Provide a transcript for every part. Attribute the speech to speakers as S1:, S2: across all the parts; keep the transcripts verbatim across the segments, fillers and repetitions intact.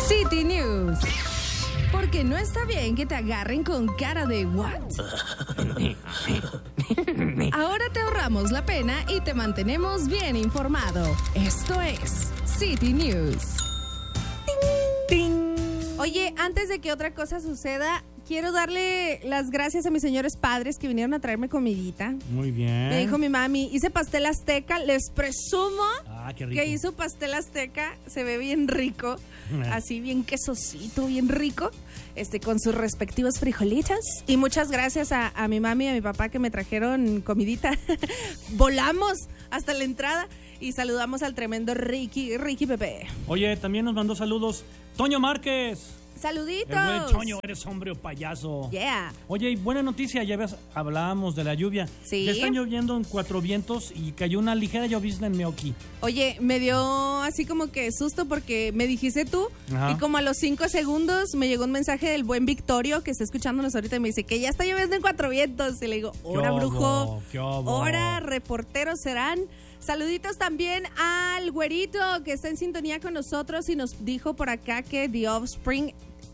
S1: City News. Porque no está bien que te agarren con cara de what. Ahora te ahorramos la pena y te mantenemos bien informado. Esto es City News.
S2: ¡Ting!
S1: Oye, antes de que otra cosa suceda, quiero darle las gracias a mis señores padres que vinieron a traerme comidita.
S2: Muy bien.
S1: Me dijo mi mami, hice pastel azteca, les presumo
S2: ah, qué rico.
S1: que hizo pastel azteca, se ve bien rico, así bien quesosito, bien rico, este con sus respectivos frijolitos. Y muchas gracias a, a mi mami y a mi papá que me trajeron comidita. Volamos hasta la entrada y saludamos al tremendo Ricky, Ricky Pepe.
S2: Oye, también nos mandó saludos Toño Márquez.
S1: ¡Saluditos!
S2: El buen Toño, eres hombre o payaso.
S1: Yeah.
S2: Oye, y buena noticia, ya ves, hablábamos de la lluvia.
S1: Sí.
S2: Ya están lloviendo en Cuatro Vientos y cayó una ligera llovizna en Meoqui.
S1: Oye, me dio así como que susto porque me dijiste tú. Ajá. Y como a los cinco segundos me llegó un mensaje del buen Victorio que está escuchándonos ahorita y me dice que ya está lloviendo en Cuatro Vientos. Y le digo, ¡hora, brujo!
S2: ¿Qué obo?
S1: ¡Hora, reporteros serán! Saluditos también al güerito que está en sintonía con nosotros y nos dijo por acá que The Offspring,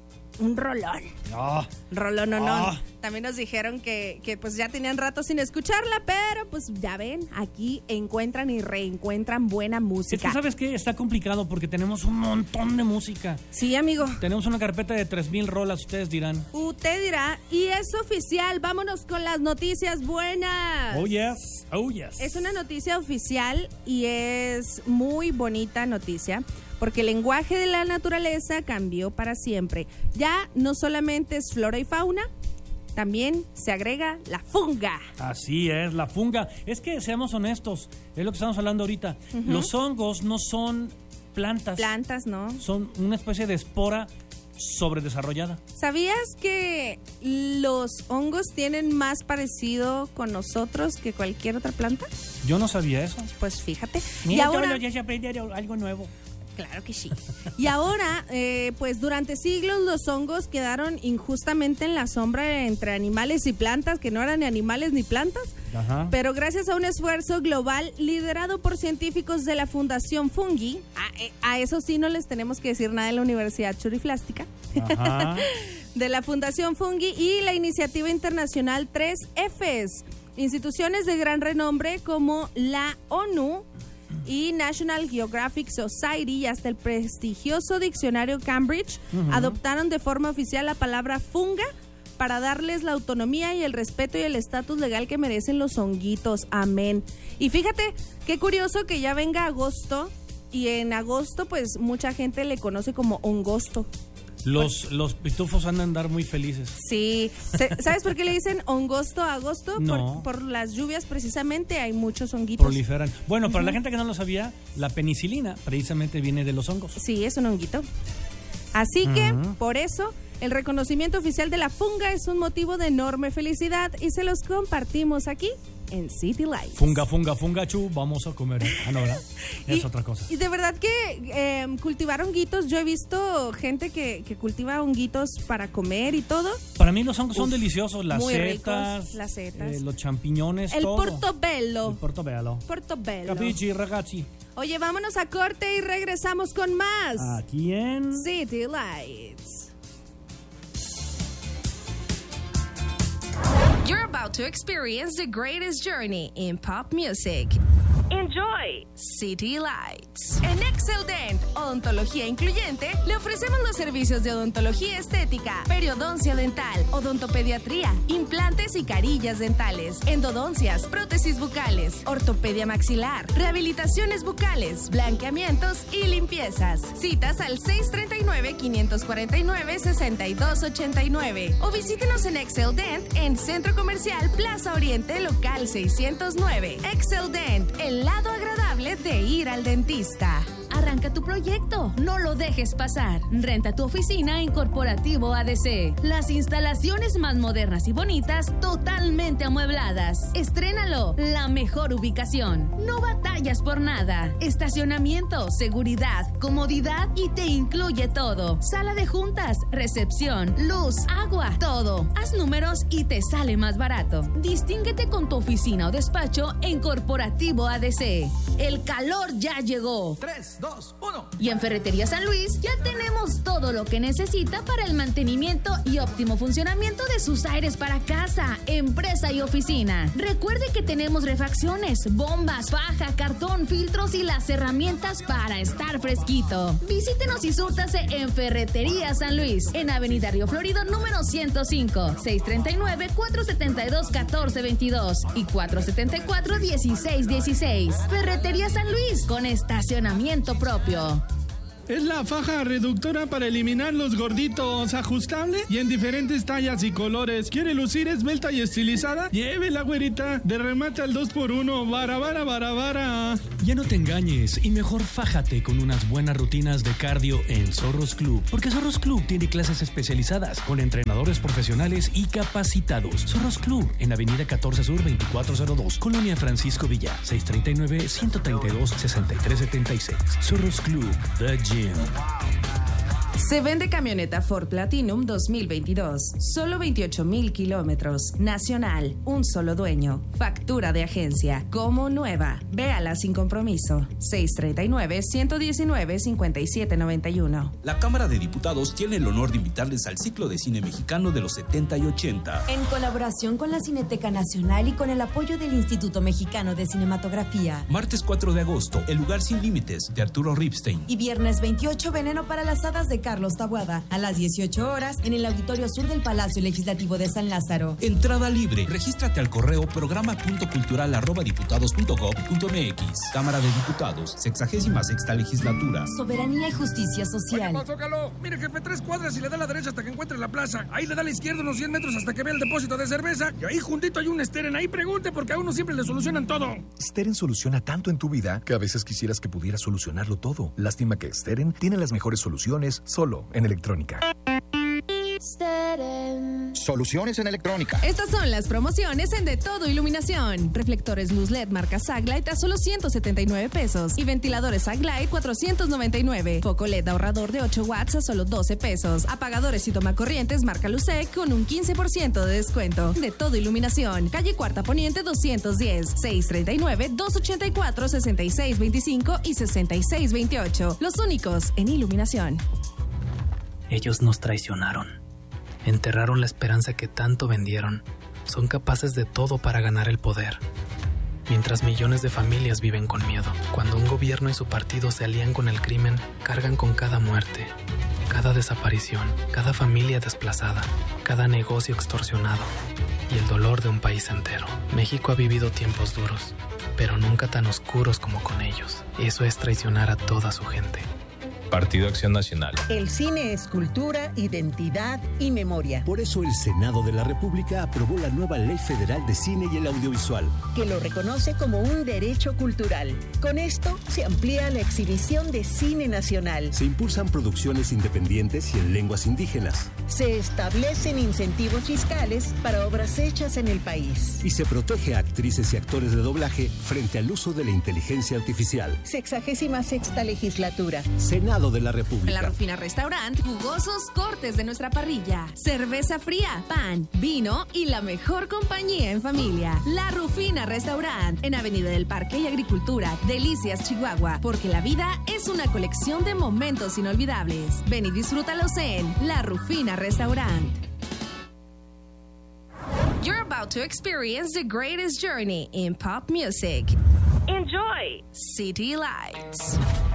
S1: un rolón.
S2: Oh.
S1: Rolón, no, no.
S2: Oh.
S1: También nos dijeron que, que pues ya tenían rato sin escucharla, pero pues ya ven, aquí encuentran y reencuentran buena música.
S2: Es que, ¿sabes qué? Está complicado porque tenemos un montón de música.
S1: Sí, amigo.
S2: Tenemos una carpeta de tres mil rolas, ustedes dirán.
S1: Usted dirá, y es oficial, vámonos con las noticias buenas.
S2: Oh, yes, oh, yes.
S1: Es una noticia oficial y es muy bonita noticia. Porque el lenguaje de la naturaleza cambió para siempre. Ya no solamente es flora y fauna, también se agrega la funga.
S2: Así es, la funga. Es que seamos honestos, es lo que estamos hablando ahorita. Uh-huh. Los hongos no son plantas.
S1: Plantas, ¿no?
S2: Son una especie de espora sobredesarrollada.
S1: ¿Sabías que los hongos tienen más parecido con nosotros que cualquier otra planta?
S2: Yo no sabía eso.
S1: Pues fíjate.
S2: Mira,
S1: y ahora
S2: todos los días se aprende algo nuevo.
S1: Claro que sí. Y ahora, eh, pues durante siglos los hongos quedaron injustamente en la sombra entre animales y plantas, que no eran ni animales ni plantas.
S2: Ajá.
S1: Pero gracias a un esfuerzo global liderado por científicos de la Fundación Fungi, a, eh, a eso sí no les tenemos que decir nada de la Universidad Churiflástica,
S2: Ajá.
S1: de la Fundación Fungi y la iniciativa internacional tres Fs, instituciones de gran renombre como la ONU y National Geographic Society y hasta el prestigioso diccionario Cambridge uh-huh. adoptaron de forma oficial la palabra funga para darles la autonomía y el respeto y el estatus legal que merecen los honguitos. Amén. Y fíjate, qué curioso que ya venga agosto y en agosto pues mucha gente le conoce como hongosto.
S2: Los, los pitufos han de andar muy felices.
S1: Sí. ¿Sabes por qué le dicen hongosto a agosto?
S2: No.
S1: Por, por las lluvias, precisamente, hay muchos honguitos.
S2: Proliferan. Bueno, uh-huh. para la gente que no lo sabía, la penicilina precisamente viene de los hongos.
S1: Sí, es un honguito. Así uh-huh. que, por eso, el reconocimiento oficial de la funga es un motivo de enorme felicidad y se los compartimos aquí en City Lights.
S2: Funga, funga, funga, chu, vamos a comer. Ah, no, ¿verdad? Es
S1: y,
S2: otra cosa.
S1: Y de verdad que eh, cultivar honguitos, yo he visto gente que, que cultiva honguitos para comer y todo.
S2: Para mí los hongos Uf, son deliciosos, las
S1: muy
S2: setas,
S1: ricos, las setas.
S2: Eh, los champiñones,
S1: el
S2: todo.
S1: portobello.
S2: El portobello.
S1: Portobello.
S2: Capichi, ragazzi.
S1: Oye, vámonos a corte y regresamos con más.
S2: Aquí en
S1: City Lights. You're about to experience the greatest journey in pop music. Enjoy City Lights. En Excel Dent, Odontología Incluyente, le ofrecemos los servicios de odontología estética, periodoncia dental, odontopediatría, implantes y carillas dentales, endodoncias, prótesis bucales, ortopedia maxilar, rehabilitaciones bucales, blanqueamientos y limpiezas. Citas al seis tres nueve, cinco cuatro nueve, seis dos ocho nueve o visítenos en Excel Dent en Centro Comercial Plaza Oriente, local seiscientos nueve. Excel Dent, el lado agradable de ir al dentista.
S3: Arranca tu proyecto, no lo dejes pasar. Renta tu oficina en Corporativo A D C. Las instalaciones más modernas y bonitas, totalmente amuebladas. Estrénalo, la mejor ubicación. No batallas por nada. Estacionamiento, seguridad, comodidad y te incluye todo. Sala de juntas, recepción, luz, agua, todo. Haz números y te sale más barato. Distínguete con tu oficina o despacho en Corporativo A D C. El calor ya llegó.
S4: tres, dos, dos, uno.
S3: Y en Ferretería San Luis ya tenemos todo lo que necesita para el mantenimiento y óptimo funcionamiento de sus aires para casa, empresa y oficina. Recuerde que tenemos refacciones, bombas, faja, cartón, filtros y las herramientas para estar fresquito. Visítenos y súrtase en Ferretería San Luis, en Avenida Río Florido número ciento cinco, seiscientos treinta y nueve, cuatrocientos setenta y dos, catorce veintidós y cuatrocientos setenta y cuatro, dieciséis dieciséis. Ferretería San Luis, con estacionamiento propio.
S5: Es la faja reductora para eliminar los gorditos, ajustable y en diferentes tallas y colores. ¿Quiere lucir esbelta y estilizada? Llévela, güerita, de remate al dos por uno, vara, vara, vara, vara.
S6: Ya no te engañes y mejor fájate con unas buenas rutinas de cardio en Zorros Club, porque Zorros Club tiene clases especializadas con entrenadores profesionales y capacitados. Zorros Club en Avenida catorce Sur veinticuatro cero dos, Colonia Francisco Villa, seiscientos treinta y nueve, ciento treinta y dos, sesenta y tres setenta y seis. Zorros Club, The Gym.
S1: Se vende camioneta Ford Platinum dos mil veintidós. Solo veintiocho mil kilómetros. Nacional. Un solo dueño. Factura de agencia. Como nueva. Véala sin compromiso. seiscientos treinta y nueve, ciento diecinueve, cincuenta y siete noventa y uno.
S7: La Cámara de Diputados tiene el honor de invitarles al ciclo de cine mexicano de los setenta y ochenta.
S8: En colaboración con la Cineteca Nacional y con el apoyo del Instituto Mexicano de Cinematografía.
S7: Martes cuatro de agosto, El lugar sin límites, de Arturo Ripstein.
S8: Y viernes veintiocho, Veneno para las hadas, de Carlos Taboada, a las dieciocho horas en el Auditorio Sur del Palacio Legislativo de San Lázaro.
S7: Entrada libre. Regístrate al correo programa punto cultural arroba diputados punto gob punto mx. Cámara de Diputados, sexagésima sexta legislatura.
S8: Soberanía y justicia social.
S9: ¿Qué pasó, Caló? Mire, jefe, tres cuadras y le da a la derecha hasta que encuentre la plaza. Ahí le da a la izquierda unos cien metros hasta que vea el depósito de cerveza. Y ahí juntito hay un Steren. Ahí pregunte porque a uno siempre le solucionan todo.
S10: Steren soluciona tanto en tu vida que a veces quisieras que pudiera solucionarlo todo. Lástima que Steren tiene las mejores soluciones solo en electrónica.
S11: Soluciones en electrónica.
S1: Estas son las promociones en De Todo Iluminación. Reflectores luz L E D marca Saglight a solo ciento setenta y nueve pesos. Y ventiladores Saglight cuatrocientos noventa y nueve. Foco L E D ahorrador de ocho watts a solo doce pesos. Apagadores y tomacorrientes marca Lucec con un quince por ciento de descuento. De Todo Iluminación. Calle Cuarta Poniente doscientos diez. seiscientos treinta y nueve, doscientos ochenta y cuatro, sesenta y seis veinticinco y sesenta y seis veintiocho. Los únicos en iluminación.
S12: Ellos nos traicionaron. Enterraron la esperanza que tanto vendieron. Son capaces de todo para ganar el poder. Mientras millones de familias viven con miedo. Cuando un gobierno y su partido se alían con el crimen, cargan con cada muerte, cada desaparición, cada familia desplazada, cada negocio extorsionado y el dolor de un país entero. México ha vivido tiempos duros, pero nunca tan oscuros como con ellos. Eso es traicionar a toda su gente.
S13: Partido Acción Nacional.
S14: El cine es cultura, identidad y memoria.
S15: Por eso el Senado de la República aprobó la nueva Ley Federal de Cine y el Audiovisual,
S14: que lo reconoce como un derecho cultural. Con esto se amplía la exhibición de cine nacional.
S15: Se impulsan producciones independientes y en lenguas indígenas.
S14: Se establecen incentivos fiscales para obras hechas en el país.
S15: Y se protege a actrices y actores de doblaje frente al uso de la inteligencia artificial.
S14: Sexagésima sexta legislatura.
S15: Senado de la República.
S1: La Rufina Restaurant, jugosos cortes de nuestra parrilla, cerveza fría, pan, vino y la mejor compañía en familia. La Rufina Restaurant, en Avenida del Parque y Agricultura, Delicias, Chihuahua, porque la vida es una colección de momentos inolvidables. Ven y disfrútalos en La Rufina Restaurant. You're about to experience the greatest journey in pop music. Enjoy City Lights.